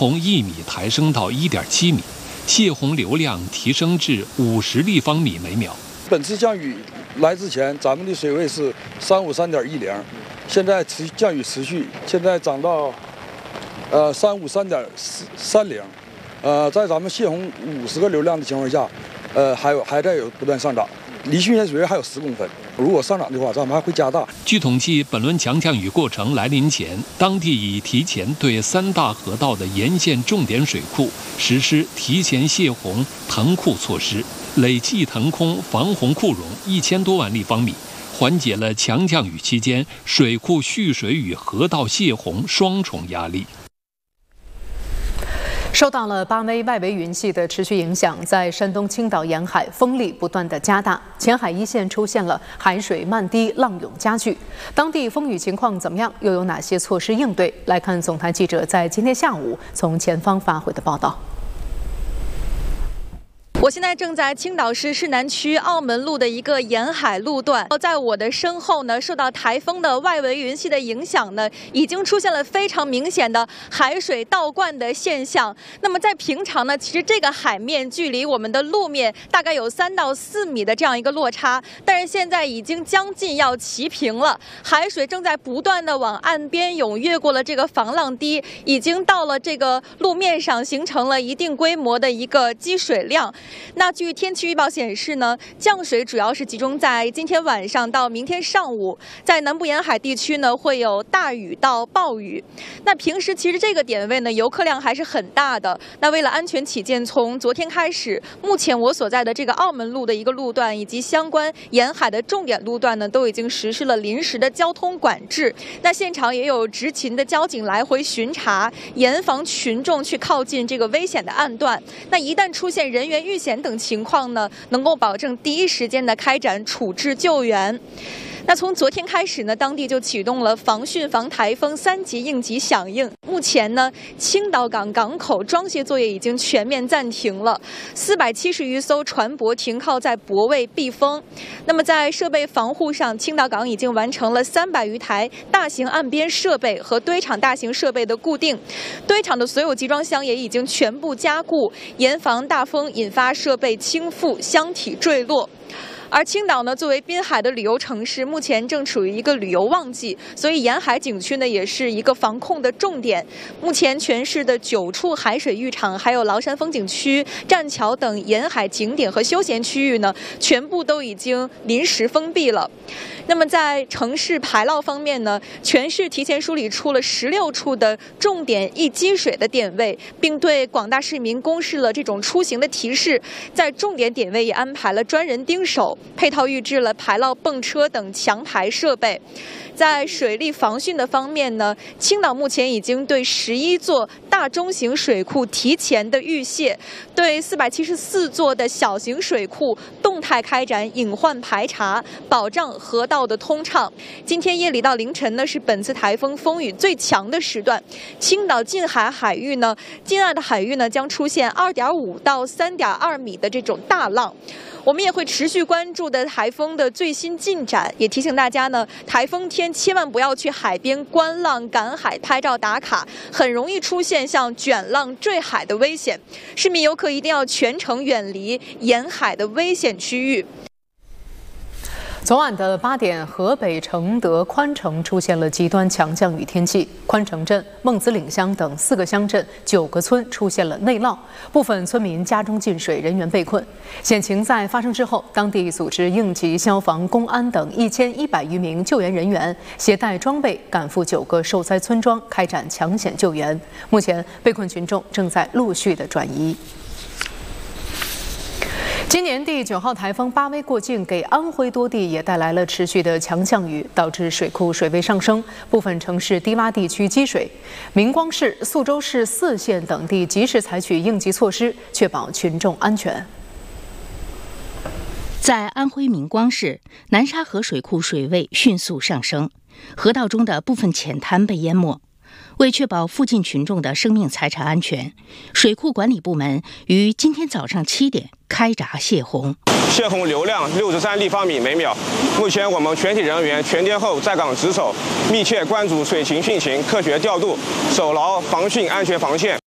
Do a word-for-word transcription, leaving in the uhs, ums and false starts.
从一米抬升到一点七米，泄洪流量提升至五十立方米每秒。 本次降雨来之前，咱们的水位是三五三点一零，现在持降雨持续，现在涨到呃三五三点三零，呃，在咱们泄洪五十个流量的情况下，呃，还有还在有不断上涨，离汛前水位还有十公分。如果上涨的话，咱们还会加大。 据统计，本轮强降雨过程来临前，当地已提前对三大河道的沿线重点水库实施提前泄洪腾库措施，累计腾空防洪库容一千多万立方米，缓解了强降雨期间水库蓄水与河道泄洪双重压力。 受到了八微外围云系的持续影响，在山东青岛沿海风力不断的加大，前海一线出现了海水漫堤、浪涌加剧。当地风雨情况怎么样？又有哪些措施应对？来看总台记者在今天下午从前方发回的报道。 我现在正在青岛市市南区澳门路的一个沿海路段，在我的身后呢，受到台风的外围云系的影响呢，已经出现了非常明显的海水倒灌的现象。那么在平常呢，其实这个海面距离我们的路面大概有三到四米的这样一个落差，但是现在已经将近要齐平了，海水正在不断的往岸边涌，越过了这个防浪堤，已经到了这个路面上，形成了一定规模的一个积水量。那据天气预报显示呢，降水主要是集中在今天晚上到明天上午，在南部沿海地区呢会有大雨到暴雨。那平时其实这个点位呢游客量还是很大的。那为了安全起见，从昨天开始，目前我所在的这个澳门路的一个路段以及相关沿海的重点路段呢，都已经实施了临时的交通管制。那现场也有执勤的交警来回巡查，严防群众去靠近这个危险的岸段。那一旦出现人员遇险等情况呢，能够保证第一时间的开展处置救援。那从昨天开始呢，当地就启动了防汛防台风三级应急响应。目前呢，青岛港港口装卸作业已经全面暂停了，四百七十余艘船舶停靠在泊位避风。那么在设备防护上，青岛港已经完成了三百余台大型岸边设备和堆场大型设备的固定，堆场的所有集装箱也已经全部加固，严防大风引发设备倾覆、箱体坠落。而青岛呢，作为滨海的旅游城市，目前正处于一个旅游旺季，所以沿海景区呢也是一个防控的重点。目前全市的九处海水浴场，还有崂山风景区、栈桥等沿海景点和休闲区域呢，全部都已经临时封闭了。那么在城市排涝方面呢，全市提前梳理出了十六处的重点易积水的点位，并对广大市民公示了这种出行的提示。在重点点位也安排了专人盯守，配套预置了排涝泵车等强排设备。在水利防汛的方面呢，青岛目前已经对十一座大中型水库提前的预泄，对四百七十四座的小型水库动态开展隐患排查，保障河道的通畅。今天夜里到凌晨呢，是本次台风风雨最强的时段，青岛近海海域呢，近岸的海域呢将出现二点五到三点二米的这种大浪。我们也会持续关注的台风的最新进展，也提醒大家呢，台风天千万不要去海边观浪、赶海、拍照打卡，很容易出现像卷浪、坠海的危险。市民游客一定要全程远离沿海的危险区域。 昨晚的八点，河北承德宽城出现了极端强降雨天气，宽城镇、孟子岭乡等四个乡镇、九个村出现了内涝，部分村民家中进水，人员被困。险情在发生之后，当地组织应急消防、公安等一千一百余名救援人员，携带装备赶赴九个受灾村庄，开展抢险救援。目前，被困群众正在陆续的转移。今年第九号台风巴威过境，给安徽多地也带来了持续的强降雨，导致水库水位上升，部分城市低洼地区积水。明光市、宿州市四县等地及时采取应急措施，确保群众安全。 在安徽明光市，南沙河水库水位迅速上升，河道中的部分浅滩被淹没。为确保附近群众的生命财产安全，水库管理部门于今天早上七点开闸泄洪。 泄洪流量六十三立方米每秒。目前我们全体人员全天候在岗值守，密切关注水情汛情，科学调度，守牢防汛安全防线，